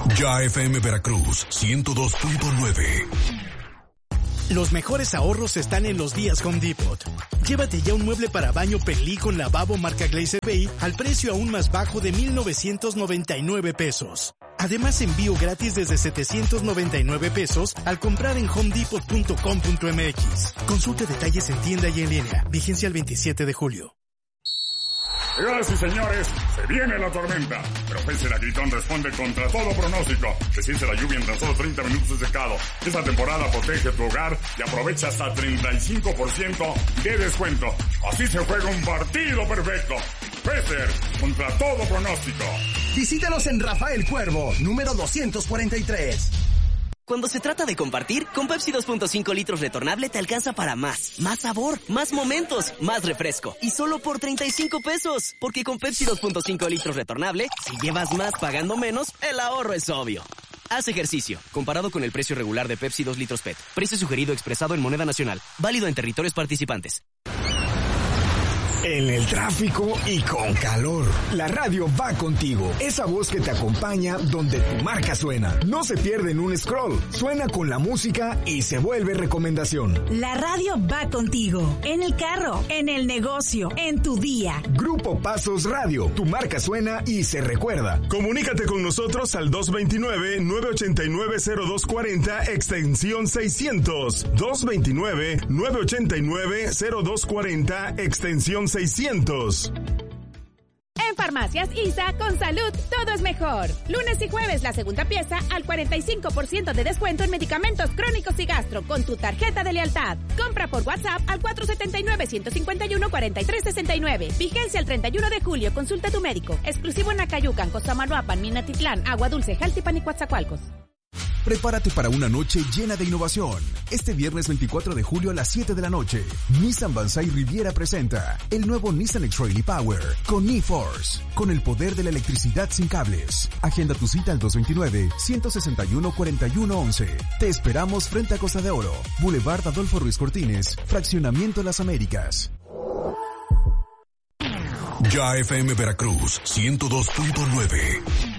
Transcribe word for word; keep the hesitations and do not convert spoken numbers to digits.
Ya F M Veracruz ciento dos punto nueve. Los mejores ahorros están en los días Home Depot. Llévate ya un mueble para baño Penly con lavabo marca Glazer Bay al precio aún más bajo de mil novecientos noventa y nueve pesos. Además, envío gratis desde setecientos noventa y nueve pesos al comprar en home depot punto com punto m x. Consulte detalles en tienda y en línea. Vigencia el veintisiete de julio. Señoras y señores, se viene la tormenta, pero Pester Agritón responde contra todo pronóstico. Desciende la lluvia en tan solo treinta minutos de secado. Esta temporada protege tu hogar y aprovecha hasta treinta y cinco por ciento de descuento. Así se juega un partido perfecto. Pester, contra todo pronóstico. Visítanos en Rafael Cuervo, número doscientos cuarenta y tres. Cuando se trata de compartir, con Pepsi dos punto cinco litros retornable te alcanza para más. Más sabor, más momentos, más refresco. Y solo por treinta y cinco pesos. Porque con Pepsi dos punto cinco litros retornable, si llevas más pagando menos, el ahorro es obvio. Haz ejercicio. Comparado con el precio regular de Pepsi dos litros P E T. Precio sugerido expresado en moneda nacional. Válido en territorios participantes. En el tráfico y con calor, la radio va contigo. Esa voz que te acompaña donde tu marca suena. No se pierde en un scroll. Suena con la música y se vuelve recomendación. La radio va contigo. En el carro, en el negocio, en tu día. Grupo Pasos Radio. Tu marca suena y se recuerda. Comunícate con nosotros al dos veintinueve, nueve ochenta y nueve, cero dos cuarenta, extensión seiscientos. dos veintinueve, nueve ochenta y nueve, cero dos cuarenta, extensión seiscientos. En Farmacias I S A, con salud, todo es mejor. Lunes y jueves, la segunda pieza al cuarenta y cinco por ciento de descuento en medicamentos crónicos y gastro con tu tarjeta de lealtad. Compra por WhatsApp al cuatro siete nueve, uno cinco uno, cuatro tres seis nueve. Vigencia el treinta y uno de julio. Consulta a tu médico. Exclusivo en Acayucan, Cosamaloapan, Minatitlán, Agua Dulce, Jaltipan y Coatzacoalcos. Prepárate para una noche llena de innovación. Este viernes veinticuatro de julio a las siete de la noche, Nissan Banzai Riviera presenta el nuevo Nissan X-Trail e-Power con eForce, con el poder de la electricidad sin cables. Agenda tu cita al dos veintinueve, ciento sesenta y uno, cuarenta y uno once. Te esperamos frente a Costa de Oro, Boulevard Adolfo Ruiz Cortines, Fraccionamiento Las Américas. Ya F M Veracruz ciento dos punto nueve.